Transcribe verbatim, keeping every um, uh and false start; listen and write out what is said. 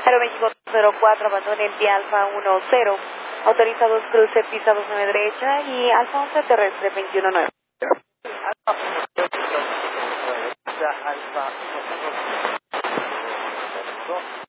Aeroméxico cero cuatro, abandone el vía Alfa uno cero. Autorizados cruce pista dos nueve derecha y Alfa once terrestre veintiuno nueve. Alfa